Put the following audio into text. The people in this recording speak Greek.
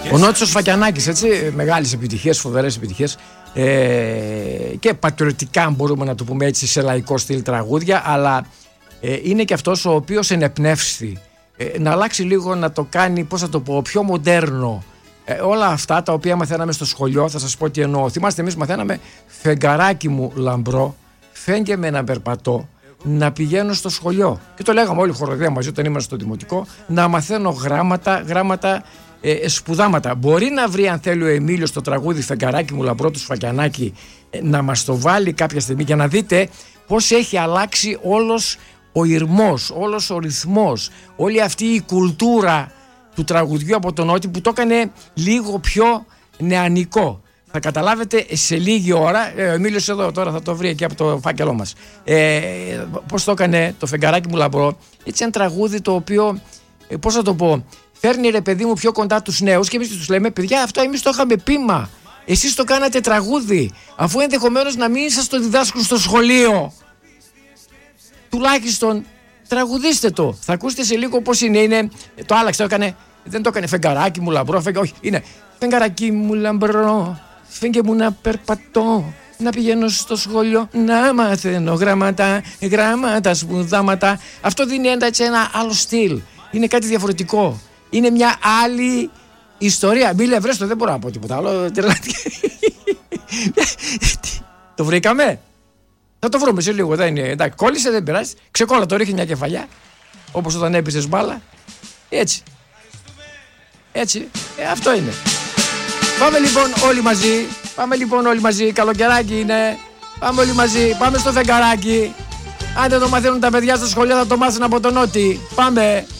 Ο Νότσος Φακιανάκης, έτσι, μεγάλες επιτυχίες, φοβερές επιτυχίες και πατριωτικά, αν μπορούμε να το πούμε έτσι, σε λαϊκό στυλ τραγούδια, αλλά είναι και αυτός ο οποίος ενεπνεύστη να αλλάξει λίγο, να το κάνει, πώς θα το πω, πιο μοντέρνο. Όλα αυτά τα οποία μαθαίναμε στο σχολείο, θα σας πω τι εννοώ. Θυμάστε, εμείς μαθαίναμε φεγγαράκι μου λαμπρό, φέγγε με να περπατώ, να πηγαίνω στο σχολείο. Και το λέγαμε όλοι χοροδία μαζί όταν ήμασταν στο δημοτικό, να μαθαίνω γράμματα, σπουδάματα. Μπορεί να βρει, αν θέλει, ο Εμίλιος το τραγούδι φεγγαράκι μου λαμπρό του Σφακιανάκη, να μας το βάλει κάποια στιγμή για να δείτε πώς έχει αλλάξει όλος ο ηρμός, όλος ο ρυθμός, όλη αυτή η κουλτούρα του τραγουδιού από τον Νότι που το έκανε λίγο πιο νεανικό. Θα καταλάβετε σε λίγη ώρα. Ο Εμίλιος εδώ τώρα θα το βρει εκεί από το φάκελό μας. Πώς το έκανε το φεγγαράκι μου λαμπρό. Έτσι ένα τραγούδι το οποίο, πώς θα το πω, φέρνει, ρε παιδί μου, πιο κοντά τους νέους και εμείς τους λέμε, παιδιά, αυτό εμείς το είχαμε πείμα. Εσείς το κάνατε τραγούδι, αφού ενδεχομένως να μην σας το διδάσκουν στο σχολείο. Τουλάχιστον τραγουδίστε το. Θα ακούσετε σε λίγο πώς είναι. Το άλλαξε, δεν το έκανε φεγγαράκι μου λαμπρό. Όχι, είναι φεγγαράκι μου λαμπρό, φέγγε μου να περπατώ, να πηγαίνω στο σχολείο, να μαθαίνω γράμματα, σπουδάματα. Αυτό δίνει έτσι ένα άλλο στυλ. Είναι κάτι διαφορετικό. Είναι μια άλλη ιστορία. Μίλε, βρέστο, δεν μπορώ να πω τίποτα άλλο. Το βρήκαμε. Θα το βρούμε σε λίγο. Δεν είναι. Εντάξει, κόλλησε, δεν πειράζει. Ξεκόλλα, το ρίχνει μια κεφαλιά. Όπως όταν έπαιζες μπάλα. Έτσι. Αυτό είναι. Πάμε λοιπόν όλοι μαζί. Καλοκαιράκι είναι. Πάμε όλοι μαζί. Πάμε στο φεγγαράκι. Αν δεν το μαθαίνουν τα παιδιά στα σχολεία, θα το μάθουν από τον Νότι. Πάμε.